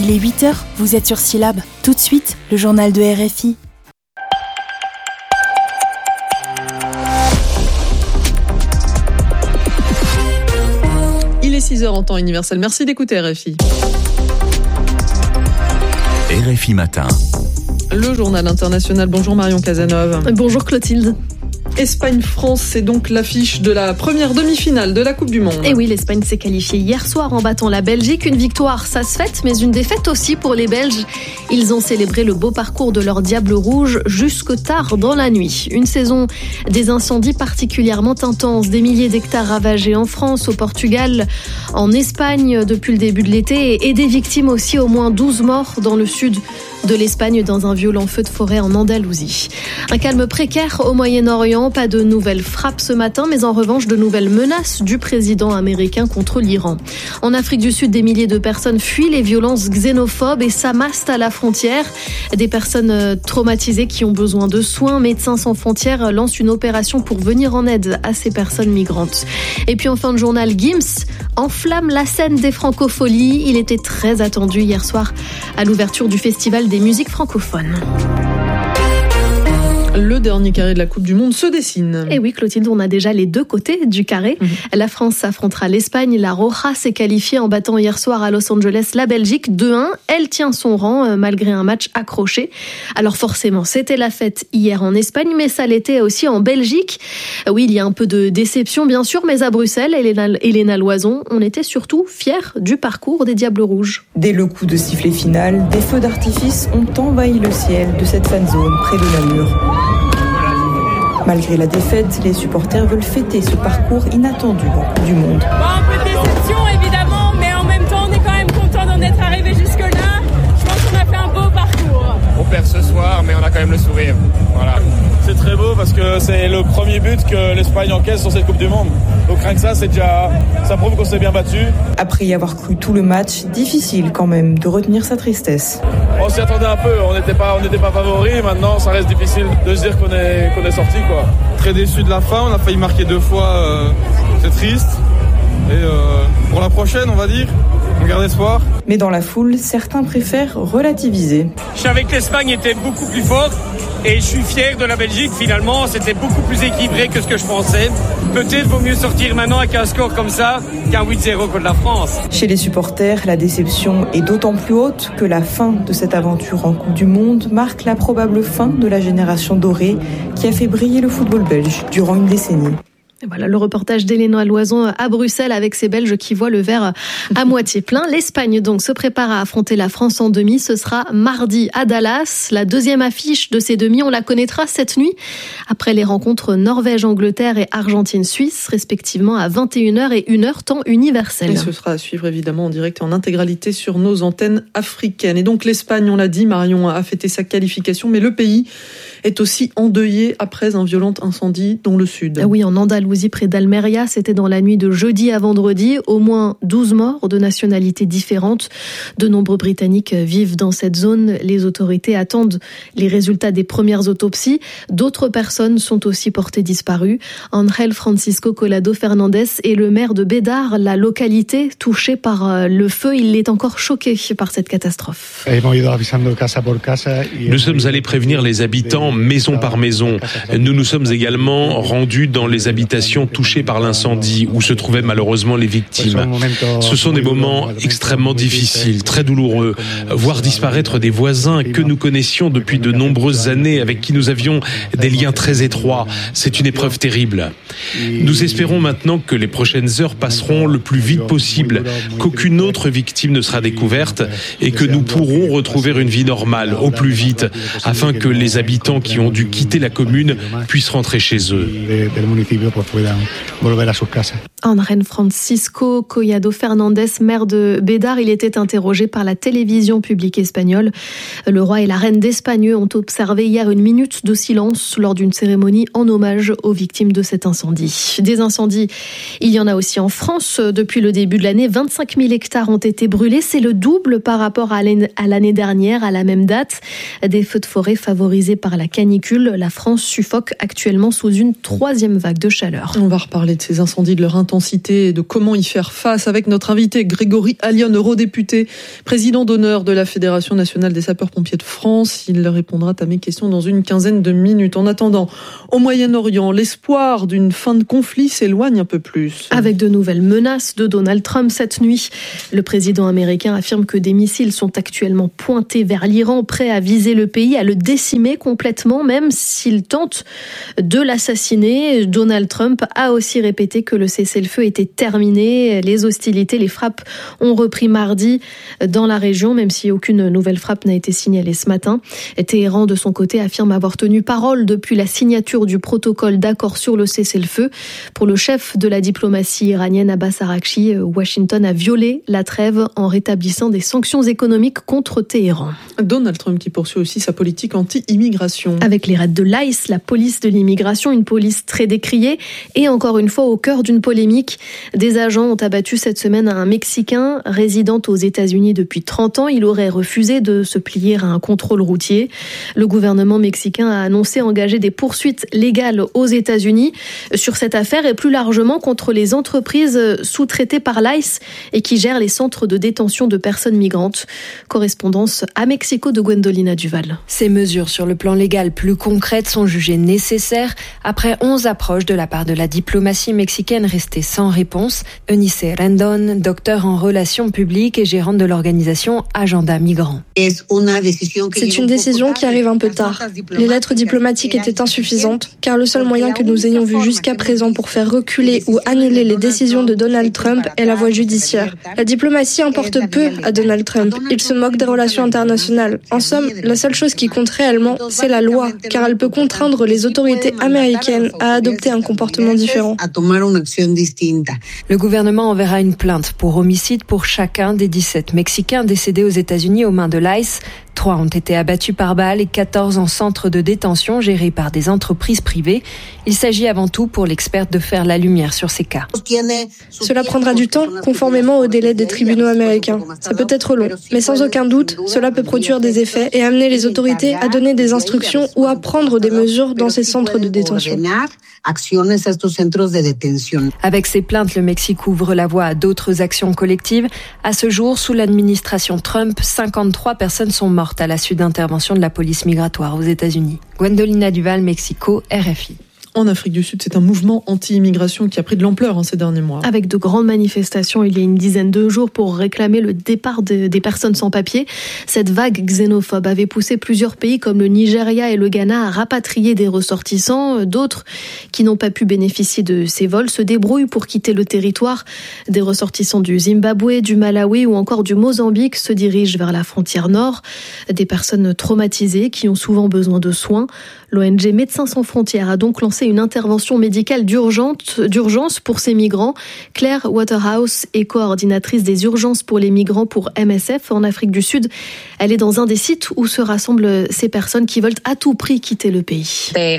Il est 8h, vous êtes sur Syllab. Tout de suite, le journal de RFI. Il est 6h en temps universel. Merci d'écouter RFI. RFI Matin. Le journal international. Bonjour Marion Cazeneuve. Bonjour Clotilde. Espagne-France, c'est donc l'affiche de la première demi-finale de la Coupe du Monde. Et oui, l'Espagne s'est qualifiée hier soir en battant la Belgique. Une victoire, ça se fête, mais une défaite aussi pour les Belges. Ils ont célébré le beau parcours de leur Diable Rouge jusque tard dans la nuit. Une saison des incendies particulièrement intenses, des milliers d'hectares ravagés en France, au Portugal, en Espagne depuis le début de l'été et des victimes aussi, au moins 12 morts dans le sud de l'Espagne dans un violent feu de forêt en Andalousie. Un calme précaire au Moyen-Orient, pas de nouvelles frappes ce matin, mais en revanche de nouvelles menaces du président américain contre l'Iran. En Afrique du Sud, des milliers de personnes fuient les violences xénophobes et s'amassent à la frontière. Des personnes traumatisées qui ont besoin de soins. Médecins sans frontières lance une opération pour venir en aide à ces personnes migrantes. Et puis en fin de journal, Gims enflamme la scène des francopholies. Il était très attendu hier soir à l'ouverture du festival des musiques francophones. Le dernier carré de la Coupe du Monde se dessine. Et oui, Clotilde, on a déjà les deux côtés du carré. La France affrontera l'Espagne. La Roja s'est qualifiée en battant hier soir à Los Angeles la Belgique 2-1. Elle tient son rang malgré un match accroché. Alors forcément, c'était la fête hier en Espagne, mais ça l'était aussi en Belgique. Oui, il y a un peu de déception, bien sûr, mais à Bruxelles, Elena Loison, on était surtout fiers du parcours des Diables Rouges. Dès le coup de sifflet final, des feux d'artifice ont envahi le ciel de cette fan zone près de Namur. Malgré la défaite, les supporters veulent fêter ce parcours inattendu en Coupe du Monde. Un peu de déception évidemment, mais en même temps on est quand même content d'en être arrivé jusque-là. Je pense qu'on a fait un beau parcours. On perd ce soir, mais on a quand même le sourire. Voilà. C'est très beau parce que c'est le premier but que l'Espagne encaisse sur cette Coupe du Monde. Donc rien que ça, ça prouve qu'on s'est bien battu. Après y avoir cru tout le match, difficile quand même de retenir sa tristesse. On s'y attendait un peu, on n'était pas favoris. Maintenant, ça reste difficile de se dire qu'on est sorti, quoi. Très déçu de la fin, on a failli marquer 2 fois, c'est triste. Et pour la prochaine, on va dire, on garde espoir. Mais dans la foule, certains préfèrent relativiser. Je savais que l'Espagne était beaucoup plus forte et je suis fier de la Belgique. Finalement, c'était beaucoup plus équilibré que ce que je pensais. Peut-être vaut mieux sortir maintenant avec un score comme ça qu'un 8-0 contre la France. Chez les supporters, la déception est d'autant plus haute que la fin de cette aventure en Coupe du Monde marque la probable fin de la génération dorée qui a fait briller le football belge durant une décennie. Et voilà le reportage d'Elena Loison à Bruxelles avec ces Belges qui voient le verre à moitié plein. L'Espagne donc se prépare à affronter la France en demi. Ce sera mardi à Dallas. La deuxième affiche de ces demi, on la connaîtra cette nuit après les rencontres Norvège-Angleterre et Argentine-Suisse, respectivement à 21h et 1h temps universel. Et ce sera à suivre évidemment en direct et en intégralité sur nos antennes africaines. Et donc l'Espagne, on l'a dit, Marion a fêté sa qualification, mais le pays est aussi endeuillé après un violent incendie dans le sud. Oui, en Andalousie, près d'Almeria, c'était dans la nuit de jeudi à vendredi. Au moins 12 morts de nationalités différentes. De nombreux Britanniques vivent dans cette zone. Les autorités attendent les résultats des premières autopsies. D'autres personnes sont aussi portées disparues. Ángel Francisco Collado Fernandez est le maire de Bédar, la localité touchée par le feu. Il est encore choqué par cette catastrophe. Nous sommes allés prévenir les habitants maison par maison. Nous nous sommes également rendus dans les habitations touchées par l'incendie où se trouvaient malheureusement les victimes. Ce sont des moments extrêmement difficiles, très douloureux. Voir disparaître des voisins que nous connaissions depuis de nombreuses années, avec qui nous avions des liens très étroits, c'est une épreuve terrible. Nous espérons maintenant que les prochaines heures passeront le plus vite possible, qu'aucune autre victime ne sera découverte et que nous pourrons retrouver une vie normale au plus vite, afin que les habitants qui ont dû quitter la commune puissent rentrer chez eux. Ángel Francisco Collado Fernandez, maire de Bédar, il était interrogé par la télévision publique espagnole. Le roi et la reine d'Espagne ont observé hier une minute de silence lors d'une cérémonie en hommage aux victimes de cet incendie. Des incendies, il y en a aussi en France. Depuis le début de l'année, 25 000 hectares ont été brûlés. C'est le double par rapport à l'année dernière, à la même date. Des feux de forêt favorisés par la canicule. La France suffoque actuellement sous une 3e vague de chaleur. On va reparler de ces incendies, de leur intensité et de comment y faire face avec notre invité Grégory Allione, eurodéputé, président d'honneur de la Fédération nationale des sapeurs-pompiers de France. Il répondra à mes questions dans une quinzaine de minutes. En attendant, au Moyen-Orient, l'espoir d'une fin de conflit s'éloigne un peu plus. Avec de nouvelles menaces de Donald Trump cette nuit, le président américain affirme que des missiles sont actuellement pointés vers l'Iran, prêts à viser le pays, à le décimer complètement, même s'il tente de l'assassiner. Donald Trump a aussi répété que le cessez-le-feu était terminé. Les hostilités, les frappes ont repris mardi dans la région, même si aucune nouvelle frappe n'a été signalée ce matin. Téhéran, de son côté, affirme avoir tenu parole depuis la signature du protocole d'accord sur le cessez-le-feu. Pour le chef de la diplomatie iranienne, Abbas Araghchi, Washington a violé la trêve en rétablissant des sanctions économiques contre Téhéran. Donald Trump qui poursuit aussi sa politique anti-immigration. Avec les raids de l'ICE, la police de l'immigration, une police très décriée et encore une fois au cœur d'une polémique. Des agents ont abattu cette semaine un Mexicain résidant aux États-Unis depuis 30 ans. Il aurait refusé de se plier à un contrôle routier. Le gouvernement mexicain a annoncé engager des poursuites légales aux États-Unis sur cette affaire et plus largement contre les entreprises sous-traitées par l'ICE et qui gèrent les centres de détention de personnes migrantes. Correspondance à Mexico de Gwendolina Duval. Ces mesures sur le plan légal plus concrètes sont jugées nécessaires après 11 approches de la part de la diplomatie mexicaine restée sans réponse. Eunice Rendon, docteur en relations publiques et gérante de l'organisation Agenda Migrants. C'est une décision qui arrive un peu tard. Les lettres diplomatiques étaient insuffisantes car le seul moyen que nous ayons vu jusqu'à présent pour faire reculer ou annuler les décisions de Donald Trump est la voie judiciaire. La diplomatie importe peu à Donald Trump. Il se moque des relations internationales. En somme, la seule chose qui compte réellement, c'est la loi, car elle peut contraindre les autorités américaines à adopter un comportement différent. Le gouvernement enverra une plainte pour homicide pour chacun des 17 Mexicains décédés aux États-Unis aux mains de l'ICE. 3 ont été abattus par balle et 14 en centre de détention gérés par des entreprises privées. Il s'agit avant tout pour l'experte de faire la lumière sur ces cas. Cela prendra du temps, conformément au délai des tribunaux américains. Ça peut être long, mais sans aucun doute, cela peut produire des effets et amener les autorités à donner des instructions ou à prendre des mesures dans ces centres de détention. Avec ces plaintes, le Mexique ouvre la voie à d'autres actions collectives. À ce jour, sous l'administration Trump, 53 personnes sont mortes à la suite d'interventions de la police migratoire aux États-Unis. Gwendolina Duval, Mexico, RFI. En Afrique du Sud, c'est un mouvement anti-immigration qui a pris de l'ampleur ces derniers mois. Avec de grandes manifestations il y a une dizaine de jours pour réclamer le départ des personnes sans papier. Cette vague xénophobe avait poussé plusieurs pays comme le Nigeria et le Ghana à rapatrier des ressortissants. D'autres qui n'ont pas pu bénéficier de ces vols se débrouillent pour quitter le territoire. Des ressortissants du Zimbabwe, du Malawi ou encore du Mozambique se dirigent vers la frontière nord. Des personnes traumatisées qui ont souvent besoin de soins. L'ONG Médecins sans frontières a donc lancé une intervention médicale d'urgence pour ces migrants. Claire Waterhouse est coordinatrice des urgences pour les migrants pour MSF en Afrique du Sud. Elle est dans un des sites où se rassemblent ces personnes qui veulent à tout prix quitter le pays.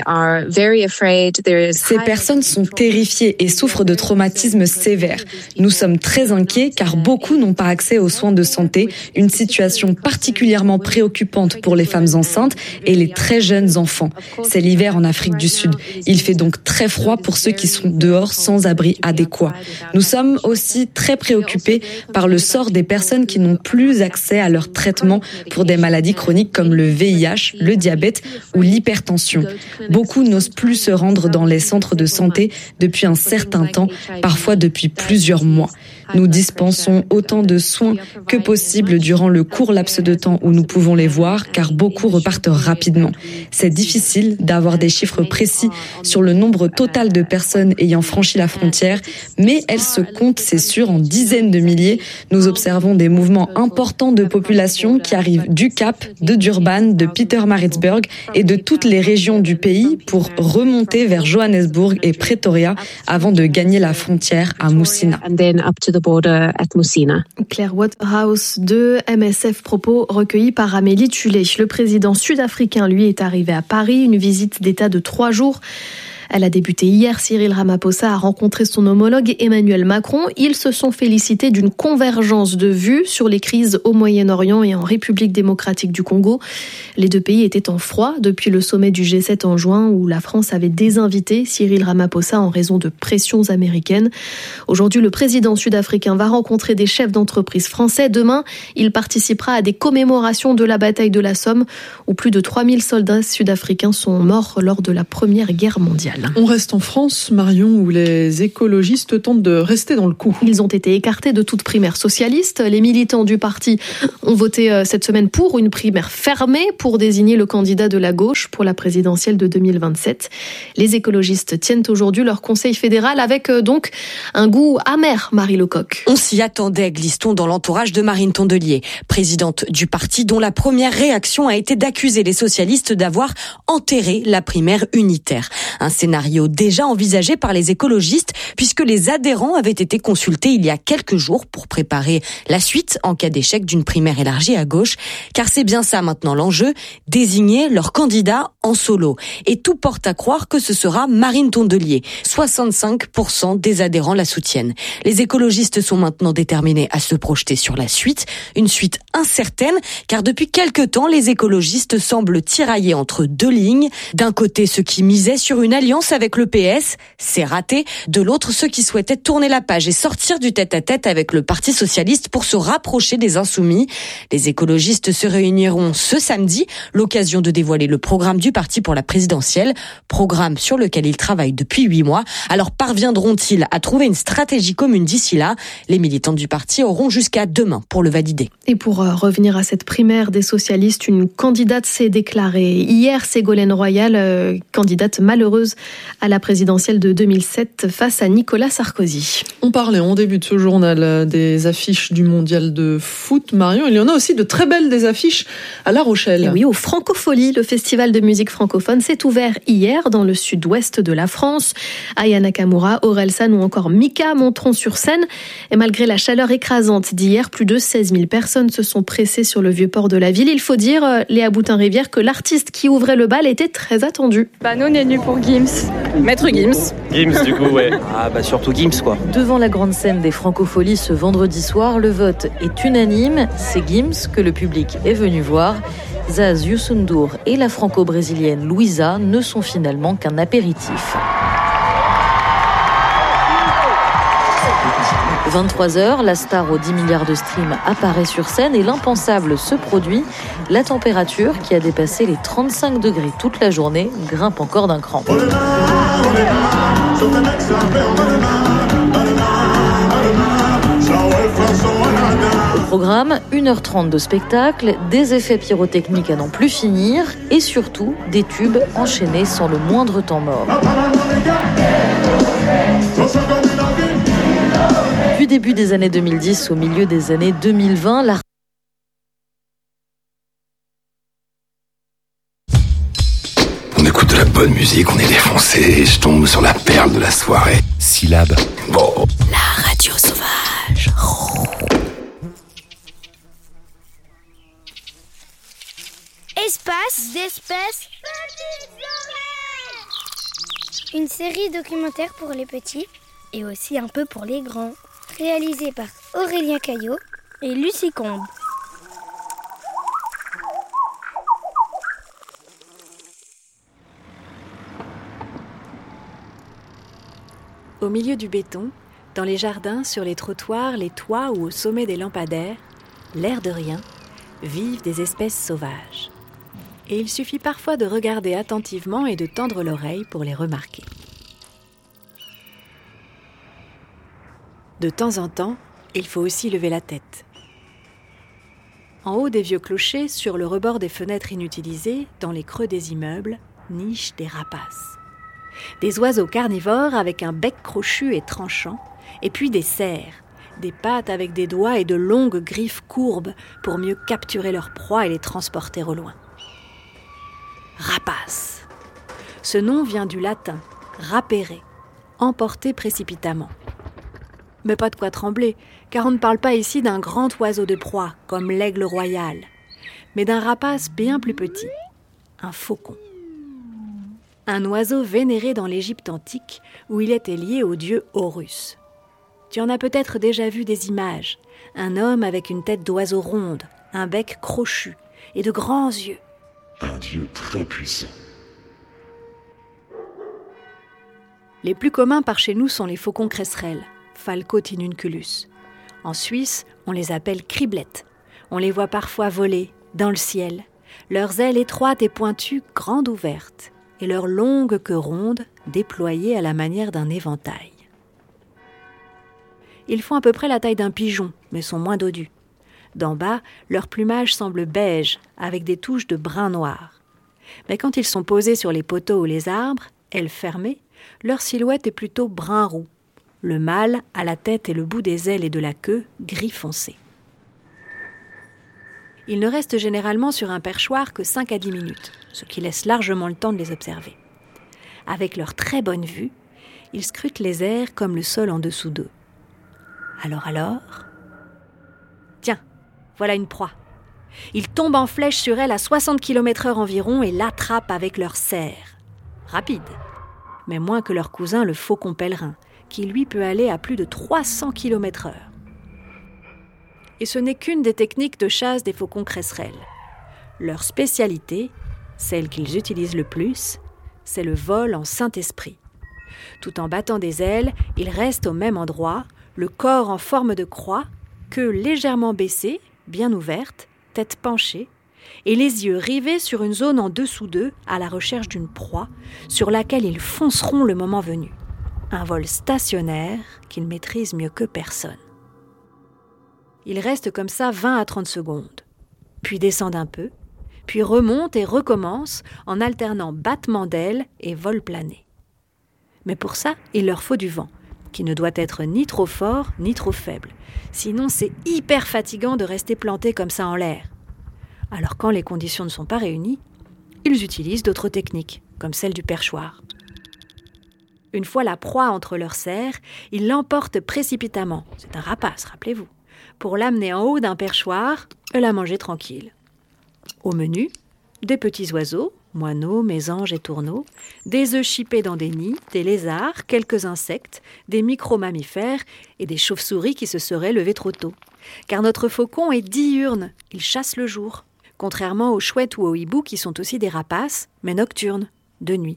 Ces personnes sont terrifiées et souffrent de traumatismes sévères. Nous sommes très inquiets car beaucoup n'ont pas accès aux soins de santé, une situation particulièrement préoccupante pour les femmes enceintes et les très jeunes enfants. C'est l'hiver en Afrique du Sud. Il fait donc très froid pour ceux qui sont dehors sans abri adéquat. Nous sommes aussi très préoccupés par le sort des personnes qui n'ont plus accès à leur traitement pour des maladies chroniques comme le VIH, le diabète ou l'hypertension. Beaucoup n'osent plus se rendre dans les centres de santé depuis un certain temps, parfois depuis plusieurs mois. Nous dispensons autant de soins que possible durant le court laps de temps où nous pouvons les voir, car beaucoup repartent rapidement. C'est difficile d'avoir des chiffres précis sur le nombre total de personnes ayant franchi la frontière, mais elles se comptent, c'est sûr, en dizaines de milliers. Nous observons des mouvements importants de population qui arrivent du Cap, de Durban, de Pietermaritzburg et de toutes les régions du pays pour remonter vers Johannesburg et Pretoria avant de gagner la frontière à Moussina. Claire Waterhouse de MSF, propos recueillis par Amélie Tullet. Le président sud-africain, lui, est arrivé à Paris, une visite d'État de 3 jours. Elle a débuté hier. Cyril Ramaphosa a rencontré son homologue Emmanuel Macron. Ils se sont félicités d'une convergence de vues sur les crises au Moyen-Orient et en République démocratique du Congo. Les deux pays étaient en froid depuis le sommet du G7 en juin où la France avait désinvité Cyril Ramaphosa en raison de pressions américaines. Aujourd'hui, le président sud-africain va rencontrer des chefs d'entreprise français. Demain, il participera à des commémorations de la bataille de la Somme où plus de 3000 soldats sud-africains sont morts lors de la Première Guerre mondiale. On reste en France, Marion, où les écologistes tentent de rester dans le coup. Ils ont été écartés de toute primaire socialiste. Les militants du parti ont voté cette semaine pour une primaire fermée pour désigner le candidat de la gauche pour la présidentielle de 2027. Les écologistes tiennent aujourd'hui leur conseil fédéral avec donc un goût amer, Marie Lecoq. On s'y attendait, glisse-t-on dans l'entourage de Marine Tondelier, présidente du parti dont la première réaction a été d'accuser les socialistes d'avoir enterré la primaire unitaire. Un scénario déjà envisagé par les écologistes puisque les adhérents avaient été consultés il y a quelques jours pour préparer la suite en cas d'échec d'une primaire élargie à gauche. Car c'est bien ça maintenant l'enjeu, désigner leur candidat en solo. Et tout porte à croire que ce sera Marine Tondelier. 65% des adhérents la soutiennent. Les écologistes sont maintenant déterminés à se projeter sur la suite. Une suite incertaine car depuis quelque temps, les écologistes semblent tirailler entre deux lignes. D'un côté, ceux qui misaient sur une alliance avec le PS, c'est raté. De l'autre, ceux qui souhaitaient tourner la page et sortir du tête-à-tête avec le Parti socialiste pour se rapprocher des insoumis. Les écologistes se réuniront ce samedi, l'occasion de dévoiler le programme du parti pour la présidentielle, programme sur lequel ils travaillent depuis 8 mois. Alors parviendront-ils à trouver une stratégie commune d'ici là? Les militants du parti auront jusqu'à demain pour le valider. Et pour revenir à cette primaire des socialistes, une candidate s'est déclarée hier, Ségolène Royal, candidate malheureuse à la présidentielle de 2007 face à Nicolas Sarkozy. On parlait en début de ce journal des affiches du mondial de foot. Marion, il y en a aussi de très belles des affiches à La Rochelle. Et oui, au Francophonie, le festival de musique francophone s'est ouvert hier dans le sud-ouest de la France. Aya Nakamura, Orelsan ou encore Mika monteront sur scène. Et malgré la chaleur écrasante d'hier, plus de 16 000 personnes se sont pressées sur le vieux port de la ville. Il faut dire, Léa Boutin-Rivière, que l'artiste qui ouvrait le bal était très attendu. Nous, on est venus pour Gims. Maître Gims. Gims, du coup, ouais. Surtout Gims, quoi. Devant la grande scène des Francopholies ce vendredi soir, le vote est unanime. C'est Gims que le public est venu voir. Zaz, Youssou N'Dour et la franco-brésilienne Louisa ne sont finalement qu'un apéritif. 23h, la star aux 10 milliards de streams apparaît sur scène et l'impensable se produit. La température, qui a dépassé les 35 degrés toute la journée, grimpe encore d'un cran. Au programme, 1h30 de spectacle, des effets pyrotechniques à n'en plus finir et surtout des tubes enchaînés sans le moindre temps mort. Du début des années 2010 au milieu des années 2020, On écoute de la bonne musique, on est défoncé et je tombe sur la perle de la soirée. Syllabe. Bon. La radio sauvage. Espace d'espèces. Une série documentaire pour les petits et aussi un peu pour les grands. Réalisée par Aurélien Caillot et Lucie Combe. Au milieu du béton, dans les jardins, sur les trottoirs, les toits ou au sommet des lampadaires, l'air de rien, vivent des espèces sauvages. Et il suffit parfois de regarder attentivement et de tendre l'oreille pour les remarquer. De temps en temps, il faut aussi lever la tête. En haut des vieux clochers, sur le rebord des fenêtres inutilisées, dans les creux des immeubles, nichent des rapaces. Des oiseaux carnivores avec un bec crochu et tranchant, et puis des cerfs, des pattes avec des doigts et de longues griffes courbes pour mieux capturer leur proie et les transporter au loin. Rapace. Ce nom vient du latin « rapere », emporter précipitamment. Mais pas de quoi trembler, car on ne parle pas ici d'un grand oiseau de proie, comme l'aigle royal, mais d'un rapace bien plus petit, un faucon. un oiseau vénéré dans l'Égypte antique où il était lié au dieu Horus. Tu en as peut-être déjà vu des images. Un homme avec une tête d'oiseau ronde, un bec crochu et de grands yeux. Un dieu très puissant. Les plus communs par chez nous sont les faucons cresserelles, Falco tinunculus. En Suisse, on les appelle criblettes. On les voit parfois voler dans le ciel, leurs ailes étroites et pointues grandes ouvertes, et leurs longues queues rondes déployées à la manière d'un éventail. Ils font à peu près la taille d'un pigeon, mais sont moins dodus. D'en bas, leur plumage semble beige, avec des touches de brun noir. Mais quand ils sont posés sur les poteaux ou les arbres, ailes fermées, leur silhouette est plutôt brun roux. Le mâle a la tête et le bout des ailes et de la queue gris foncé. Ils ne restent généralement sur un perchoir que 5 à 10 minutes, ce qui laisse largement le temps de les observer. Avec leur très bonne vue, ils scrutent les airs comme le sol en dessous d'eux. Alors Tiens, voilà une proie. Ils tombent en flèche sur elle à 60 km/h environ et l'attrapent avec leur serre. Rapide, mais moins que leur cousin le faucon pèlerin, qui lui peut aller à plus de 300 km/h. Et ce n'est qu'une des techniques de chasse des faucons cresserelles. Leur spécialité, celle qu'ils utilisent le plus, c'est le vol en Saint-Esprit. Tout en battant des ailes, ils restent au même endroit, le corps en forme de croix, queue légèrement baissée, bien ouverte, tête penchée, et les yeux rivés sur une zone en dessous d'eux à la recherche d'une proie sur laquelle ils fonceront le moment venu. Un vol stationnaire qu'ils maîtrisent mieux que personne. Ils restent comme ça 20 à 30 secondes, puis descendent un peu, puis remontent et recommencent en alternant battement d'ailes et vol plané. Mais pour ça, il leur faut du vent, qui ne doit être ni trop fort ni trop faible. Sinon, c'est hyper fatigant de rester planté comme ça en l'air. Alors quand les conditions ne sont pas réunies, ils utilisent d'autres techniques, comme celle du perchoir. Une fois la proie entre leurs serres, ils l'emportent précipitamment, c'est un rapace, rappelez-vous, pour l'amener en haut d'un perchoir et la manger tranquille. Au menu, des petits oiseaux, moineaux, mésanges et tourneaux, des œufs chippés dans des nids, des lézards, quelques insectes, des micro-mammifères et des chauves-souris qui se seraient levés trop tôt. Car notre faucon est diurne, il chasse le jour, contrairement aux chouettes ou aux hiboux qui sont aussi des rapaces, mais nocturnes, de nuit.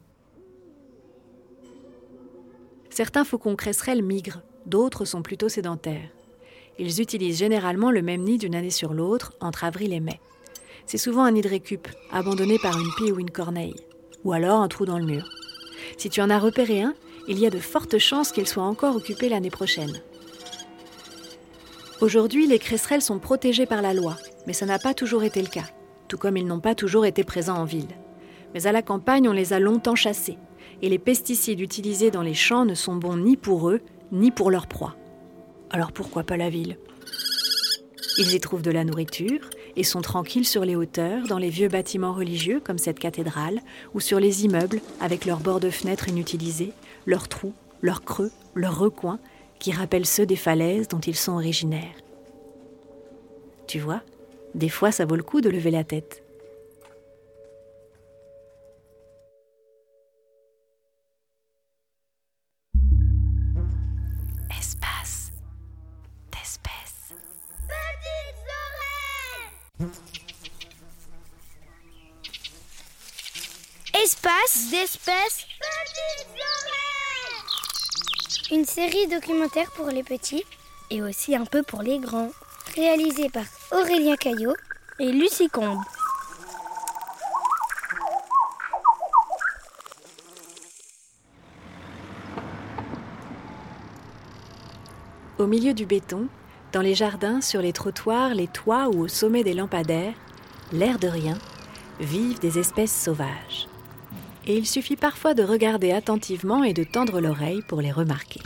Certains faucons cresserelles migrent, d'autres sont plutôt sédentaires. Ils utilisent généralement le même nid d'une année sur l'autre, entre avril et mai. C'est souvent un nid de récup, abandonné par une pie ou une corneille, ou alors un trou dans le mur. Si tu en as repéré un, il y a de fortes chances qu'il soit encore occupé l'année prochaine. Aujourd'hui, les cresserelles sont protégées par la loi, mais ça n'a pas toujours été le cas, tout comme ils n'ont pas toujours été présents en ville. Mais à la campagne, on les a longtemps chassés, et les pesticides utilisés dans les champs ne sont bons ni pour eux, ni pour leur proie. Alors pourquoi pas la ville ? Ils y trouvent de la nourriture et sont tranquilles sur les hauteurs, dans les vieux bâtiments religieux comme cette cathédrale, ou sur les immeubles avec leurs bords de fenêtres inutilisés, leurs trous, leurs creux, leurs recoins, qui rappellent ceux des falaises dont ils sont originaires. Tu vois, des fois ça vaut le coup de lever la tête. Espace d'espèces. Espace d'espèces. Une série documentaire pour les petits et aussi un peu pour les grands. Réalisée par Aurélien Caillot et Lucie Combe. Au milieu du béton, dans les jardins, sur les trottoirs, les toits ou au sommet des lampadaires, l'air de rien, vivent des espèces sauvages. Et il suffit parfois de regarder attentivement et de tendre l'oreille pour les remarquer.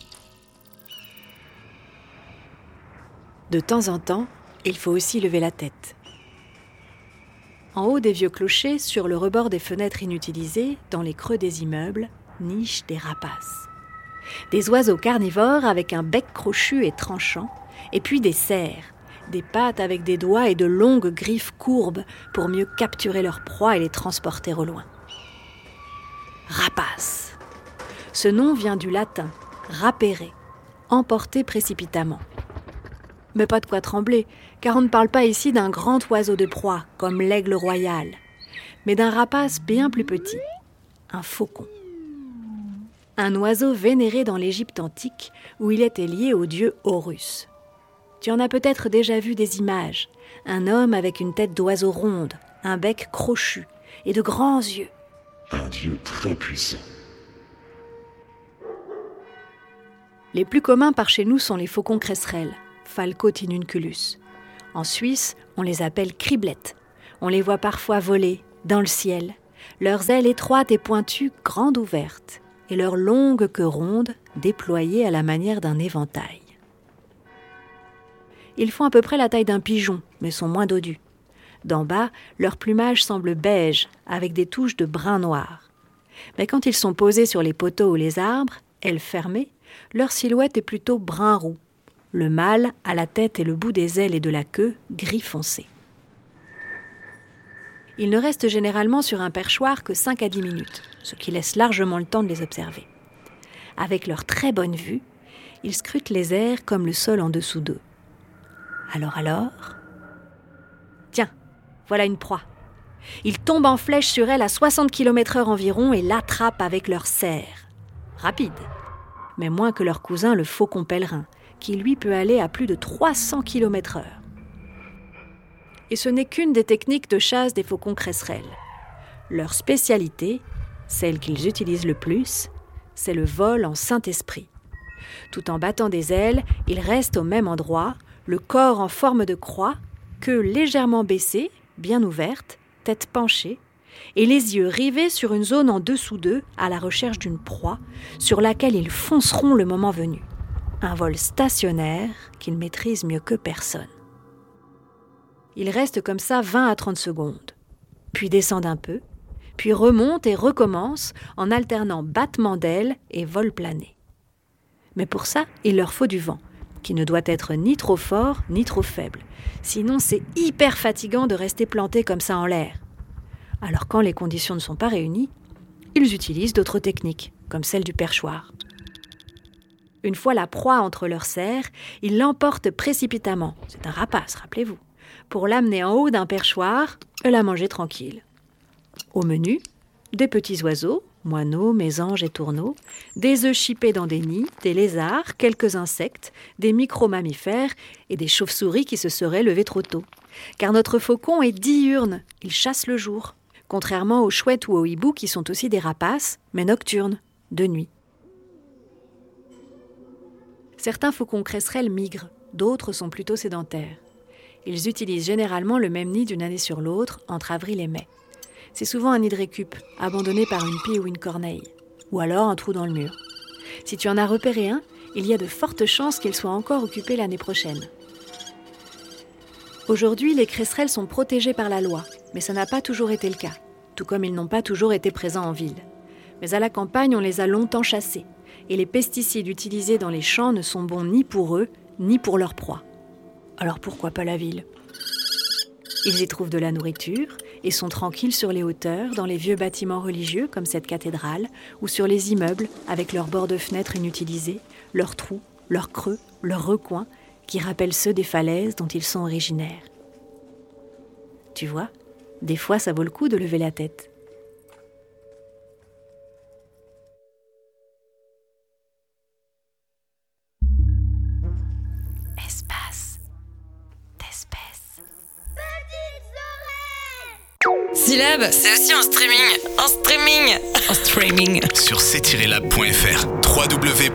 De temps en temps, il faut aussi lever la tête. En haut des vieux clochers, sur le rebord des fenêtres inutilisées, dans les creux des immeubles, nichent des rapaces. Des oiseaux carnivores avec un bec crochu et tranchant, et puis des cerfs, des pattes avec des doigts et de longues griffes courbes pour mieux capturer leur proie et les transporter au loin. rapace. Ce nom vient du latin rapere, emporter précipitamment. Mais pas de quoi trembler, car on ne parle pas ici d'un grand oiseau de proie, comme l'aigle royal, mais d'un rapace bien plus petit, un faucon. Un oiseau vénéré dans l'Égypte antique, où il était lié au dieu Horus. Tu en as peut-être déjà vu des images. Un homme avec une tête d'oiseau ronde, un bec crochu et de grands yeux. Un dieu très puissant. Les plus communs par chez nous sont les faucons cresserelles, Falco tinunculus. En Suisse, on les appelle criblettes. On les voit parfois voler dans le ciel, leurs ailes étroites et pointues grandes ouvertes, et leurs longues queues rondes déployées à la manière d'un éventail. Ils font à peu près la taille d'un pigeon, mais sont moins dodus. D'en bas, leur plumage semble beige, avec des touches de brun noir. Mais quand ils sont posés sur les poteaux ou les arbres, ailes fermées, leur silhouette est plutôt brun-roux. Le mâle a la tête et le bout des ailes et de la queue gris foncé. Ils ne restent généralement sur un perchoir que 5 à 10 minutes, ce qui laisse largement le temps de les observer. Avec leur très bonne vue, ils scrutent les airs comme le sol en dessous d'eux. Alors Tiens, voilà une proie. Ils tombent en flèche sur elle à 60 km/h environ et l'attrapent avec leur serre. Rapide, mais moins que leur cousin le faucon pèlerin, qui lui peut aller à plus de 300 km/h. Et ce n'est qu'une des techniques de chasse des faucons cresserelles. Leur spécialité, celle qu'ils utilisent le plus, c'est le vol en Saint-Esprit. Tout en battant des ailes, ils restent au même endroit, le corps en forme de croix, queue légèrement baissée, bien ouverte, tête penchée, et les yeux rivés sur une zone en dessous d'eux à la recherche d'une proie sur laquelle ils fonceront le moment venu. Un vol stationnaire qu'ils maîtrisent mieux que personne. Ils restent comme ça 20 à 30 secondes, puis descendent un peu, puis remontent et recommencent en alternant battement d'ailes et vol plané. Mais pour ça, il leur faut du vent, qui ne doit être ni trop fort ni trop faible. Sinon, c'est hyper fatigant de rester planté comme ça en l'air. Alors quand les conditions ne sont pas réunies, ils utilisent d'autres techniques, comme celle du perchoir. Une fois la proie entre leurs serres, ils l'emportent précipitamment, c'est un rapace, rappelez-vous, pour l'amener en haut d'un perchoir et la manger tranquille. Au menu, des petits oiseaux, moineaux, mésanges et tourneaux, des œufs chippés dans des nids, des lézards, quelques insectes, des micro-mammifères et des chauves-souris qui se seraient levés trop tôt. Car notre faucon est diurne, il chasse le jour, contrairement aux chouettes ou aux hiboux qui sont aussi des rapaces, mais nocturnes, de nuit. Certains faucons cresserelles migrent, d'autres sont plutôt sédentaires. Ils utilisent généralement le même nid d'une année sur l'autre, entre avril et mai. C'est souvent un nid de récup, abandonné par une pie ou une corneille, ou alors un trou dans le mur. Si tu en as repéré un, il y a de fortes chances qu'il soit encore occupé l'année prochaine. Aujourd'hui, les cresserelles sont protégées par la loi, mais ça n'a pas toujours été le cas, tout comme ils n'ont pas toujours été présents en ville. Mais à la campagne, on les a longtemps chassés, et les pesticides utilisés dans les champs ne sont bons ni pour eux, ni pour leur proie. Alors pourquoi pas la ville ? Ils y trouvent de la nourriture et sont tranquilles sur les hauteurs, dans les vieux bâtiments religieux comme cette cathédrale, ou sur les immeubles avec leurs bords de fenêtres inutilisés, leurs trous, leurs creux, leurs recoins, qui rappellent ceux des falaises dont ils sont originaires. Tu vois, des fois ça vaut le coup de lever la tête. Espace d'espèces. Syllab, c'est aussi en streaming. En streaming. Sur c-lab.fr, www